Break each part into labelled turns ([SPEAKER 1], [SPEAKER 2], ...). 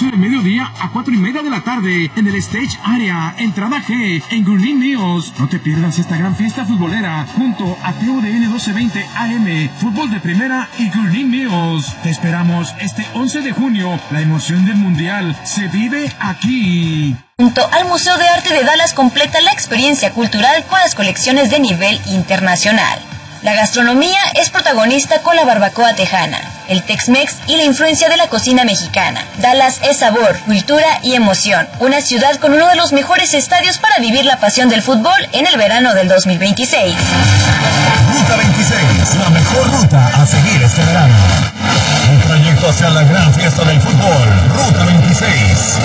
[SPEAKER 1] 12 del mediodía a 4:30 de la tarde en el Stage Area, entrada G, en Grunín Míos. No te pierdas esta gran fiesta futbolera junto a TUDN 1220 AM, Fútbol de Primera y Grunín Míos. Te esperamos este 11 de junio. La emoción del Mundial se vive aquí.
[SPEAKER 2] Junto al Museo de Arte de Dallas completa la experiencia cultural con las colecciones de nivel internacional. La gastronomía es protagonista con la barbacoa tejana, el Tex-Mex y la influencia de la cocina mexicana. Dallas es sabor, cultura y emoción. Una ciudad con uno de los mejores estadios para vivir la pasión del fútbol en el verano del 2026.
[SPEAKER 3] Ruta 26, la mejor ruta a seguir este verano. Un trayecto hacia la gran fiesta del fútbol. Ruta 26.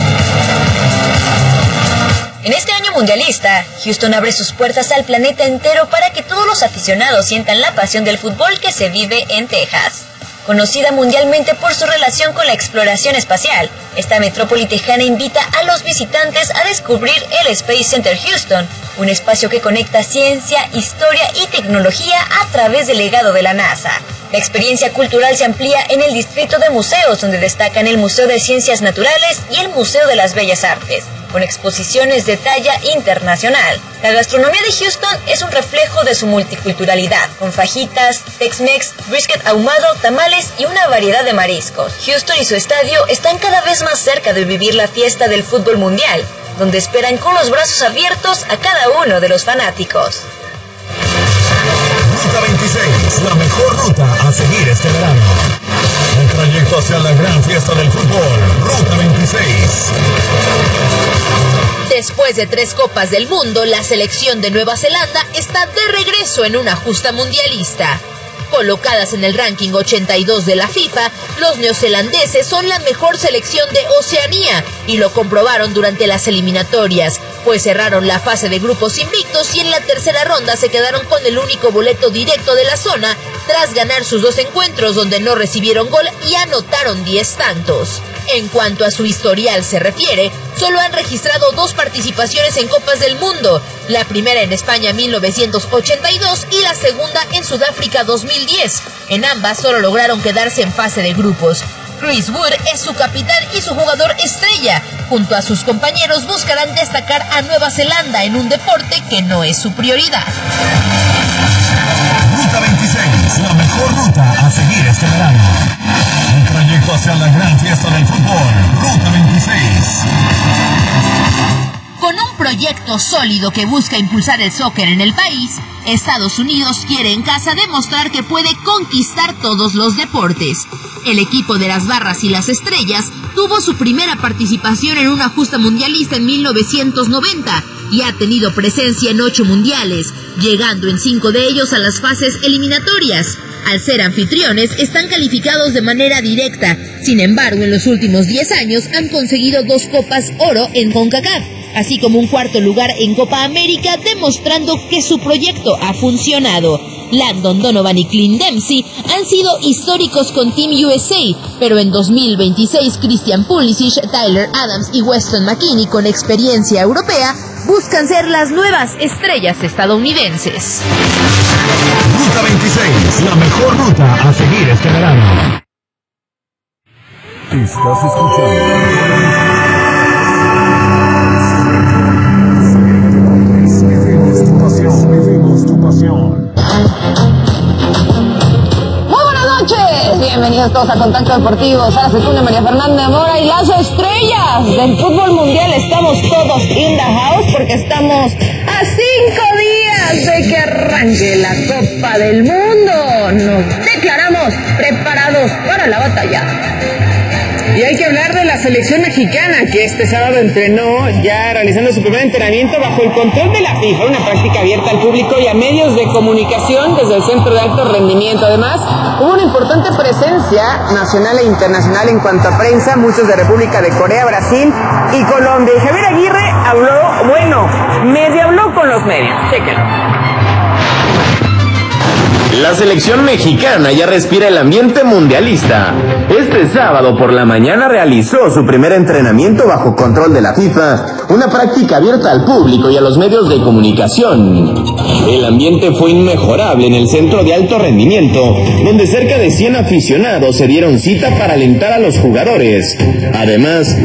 [SPEAKER 2] En este año mundialista, Houston abre sus puertas al planeta entero para que todos los aficionados sientan la pasión del fútbol que se vive en Texas. Conocida mundialmente por su relación con la exploración espacial, esta metrópoli tejana invita a los visitantes a descubrir el Space Center Houston, un espacio que conecta ciencia, historia y tecnología a través del legado de la NASA. La experiencia cultural se amplía en el distrito de museos, donde destacan el Museo de Ciencias Naturales y el Museo de las Bellas Artes, con exposiciones de talla internacional. La gastronomía de Houston es un reflejo de su multiculturalidad, con fajitas, Tex-Mex, brisket ahumado, tamales y una variedad de mariscos. Houston y su estadio están cada vez más cerca de vivir la fiesta del fútbol mundial, donde esperan con los brazos abiertos a cada uno de los fanáticos.
[SPEAKER 3] Ruta 26, la mejor ruta a seguir este verano. Un trayecto hacia la gran fiesta del fútbol. Ruta 26.
[SPEAKER 4] Después de 3 Copas del Mundo, la selección de Nueva Zelanda está de regreso en una justa mundialista. Colocadas en el ranking 82 de la FIFA, los neozelandeses son la mejor selección de Oceanía y lo comprobaron durante las eliminatorias, pues cerraron la fase de grupos invictos y en la tercera ronda se quedaron con el único boleto directo de la zona tras ganar sus 2 encuentros donde no recibieron gol y anotaron 10 tantos. En cuanto a su historial se refiere, solo han registrado 2 participaciones en Copas del Mundo, la primera en España 1982 y la segunda en Sudáfrica 2010. En ambas solo lograron quedarse en fase de grupos. Chris Wood es su capitán y su jugador estrella. Junto a sus compañeros buscarán destacar a Nueva Zelanda en un deporte que no es su prioridad.
[SPEAKER 3] Ruta 26, la mejor ruta a seguir este verano. Un trayecto hacia la gran fiesta del fútbol. Ruta 26.
[SPEAKER 4] Con un proyecto sólido que busca impulsar el soccer en el país, Estados Unidos quiere en casa demostrar que puede conquistar todos los deportes. El equipo de las Barras y las Estrellas tuvo su primera participación en una justa mundialista en 1990 y ha tenido presencia en 8 mundiales, llegando en 5 de ellos a las fases eliminatorias. Al ser anfitriones, están calificados de manera directa. Sin embargo, en los últimos 10 años han conseguido 2 Copas Oro en CONCACAF, así como un 4º lugar en Copa América, demostrando que su proyecto ha funcionado. Landon Donovan y Clint Dempsey han sido históricos con Team USA, pero en 2026 Christian Pulisic, Tyler Adams y Weston McKennie, con experiencia europea, buscan ser las nuevas estrellas estadounidenses.
[SPEAKER 3] Ruta 26, la mejor ruta a seguir este verano. Estás escuchando. Vivimos tu pasión.
[SPEAKER 5] Muy buenas noches, bienvenidos todos a Contacto Deportivo. Sara Secunda, María Fernanda Mora y las estrellas del fútbol mundial. Estamos todos in the house porque estamos a 5 días de que arranque la Copa del Mundo. Nos declaramos preparados para la batalla.
[SPEAKER 6] Y hay que hablar de la selección mexicana que este sábado entrenó ya realizando su primer entrenamiento bajo el control de la FIFA, una práctica abierta al público y a medios de comunicación desde el Centro de Alto Rendimiento. Además, hubo una importante presencia nacional e internacional en cuanto a prensa, muchos de República de Corea, Brasil y Colombia. Y Javier Aguirre medio habló con los medios. Chéquenlo.
[SPEAKER 7] La selección mexicana ya respira el ambiente mundialista. Este sábado por la mañana realizó su primer entrenamiento bajo control de la FIFA, una práctica abierta al público y a los medios de comunicación. El ambiente fue inmejorable en el Centro de Alto Rendimiento, donde cerca de 100 aficionados se dieron cita para alentar a los jugadores. Además,